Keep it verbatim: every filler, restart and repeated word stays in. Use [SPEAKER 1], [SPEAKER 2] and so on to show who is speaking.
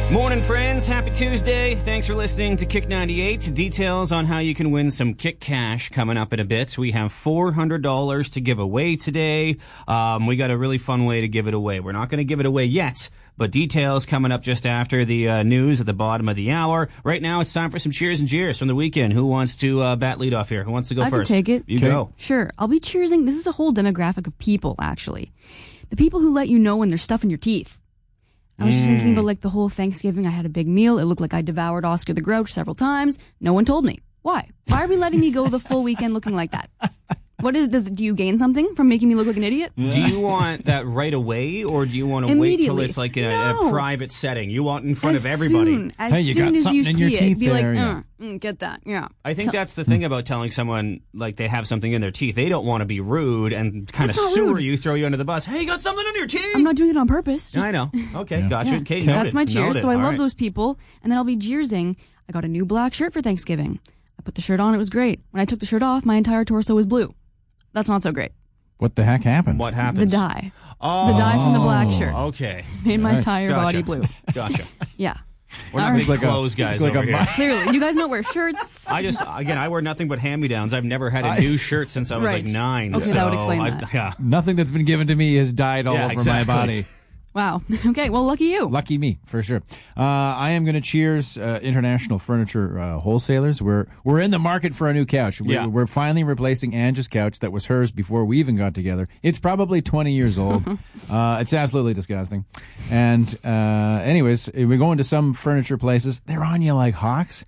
[SPEAKER 1] Morning, friends. Happy Tuesday. Thanks for listening to Kick ninety-eight. Details on how you can win some Kick Cash coming up in a bit. We have four hundred dollars to give away today. Um, we got a really fun way to give it away. We're not going to give it away yet, but details coming up just after the uh, news at the bottom of the hour. Right now, it's time for some cheers and jeers from the weekend. Who wants to uh, bat lead off here? Who wants to go
[SPEAKER 2] I
[SPEAKER 1] first?
[SPEAKER 2] I can take it.
[SPEAKER 1] You okay. Go.
[SPEAKER 2] Sure. I'll be cheersing. This is a whole demographic of people, actually. The people who let you know when there's stuff in your teeth. I was just thinking about, like, the whole Thanksgiving. I had a big meal. It looked like I devoured Oscar the Grouch several times. No one told me. Why? Why are we letting me go the full weekend looking like that? What is, does, do you gain something from making me look like an idiot?
[SPEAKER 1] Yeah. Do you want that right away, or do you want to wait till it's like in a,
[SPEAKER 2] no.
[SPEAKER 1] a private setting? You want in front
[SPEAKER 2] as
[SPEAKER 1] of everybody.
[SPEAKER 2] Soon, as
[SPEAKER 3] hey, you
[SPEAKER 2] soon
[SPEAKER 3] got
[SPEAKER 2] as you
[SPEAKER 3] something in
[SPEAKER 2] see
[SPEAKER 3] your
[SPEAKER 2] it,
[SPEAKER 3] teeth
[SPEAKER 2] be like,
[SPEAKER 3] there, yeah.
[SPEAKER 2] uh, mm, get that, yeah.
[SPEAKER 1] I think that's the thing about telling someone, like, they have something in their teeth. They don't want to be rude and kind of sewer
[SPEAKER 2] rude.
[SPEAKER 1] you, throw you under the bus. Hey, you got something under your teeth?
[SPEAKER 2] I'm not doing it on purpose. Just,
[SPEAKER 1] I know. Okay,
[SPEAKER 3] Yeah.
[SPEAKER 1] gotcha.
[SPEAKER 2] Yeah.
[SPEAKER 1] Okay,
[SPEAKER 2] So
[SPEAKER 1] noted.
[SPEAKER 2] that's my cheers.
[SPEAKER 1] Noted.
[SPEAKER 2] So I
[SPEAKER 1] All
[SPEAKER 2] love
[SPEAKER 1] right.
[SPEAKER 2] those people. And then I'll be jeersing. I got a new black shirt for Thanksgiving. I put the shirt on. It was great. When I took the shirt off, my entire torso was blue. That's not so great.
[SPEAKER 3] What the heck happened?
[SPEAKER 1] What happens?
[SPEAKER 2] The dye.
[SPEAKER 1] Oh.
[SPEAKER 2] The dye from the black shirt.
[SPEAKER 1] Okay.
[SPEAKER 2] Made my
[SPEAKER 3] Right.
[SPEAKER 2] entire
[SPEAKER 1] Gotcha.
[SPEAKER 2] body blue.
[SPEAKER 1] Gotcha.
[SPEAKER 2] Yeah.
[SPEAKER 1] We're not
[SPEAKER 2] All right.
[SPEAKER 1] big
[SPEAKER 3] Like a-
[SPEAKER 1] clothes guys
[SPEAKER 3] like
[SPEAKER 1] over
[SPEAKER 3] a
[SPEAKER 1] here.
[SPEAKER 3] mi-
[SPEAKER 2] Clearly. You guys don't wear shirts.
[SPEAKER 1] I just, again, I wear nothing but hand-me-downs. I've never had a
[SPEAKER 3] I-
[SPEAKER 1] new shirt since I was
[SPEAKER 2] Right.
[SPEAKER 1] like nine.
[SPEAKER 2] Okay,
[SPEAKER 1] so
[SPEAKER 2] that would explain
[SPEAKER 1] I,
[SPEAKER 2] that.
[SPEAKER 1] Yeah.
[SPEAKER 3] Nothing that's been given to me has died all
[SPEAKER 1] Yeah,
[SPEAKER 3] over
[SPEAKER 1] exactly.
[SPEAKER 3] my body.
[SPEAKER 2] Wow. Okay, well, lucky you.
[SPEAKER 3] Lucky me, for sure. Uh, I am going to cheers uh, International Furniture uh, Wholesalers. We're we're in the market for a new couch. We're,
[SPEAKER 1] Yeah.
[SPEAKER 3] we're finally replacing Angie's couch that was hers before we even got together. It's probably twenty years old. uh, it's absolutely disgusting. And uh, anyways, we're going to some furniture places. They're on you like hawks.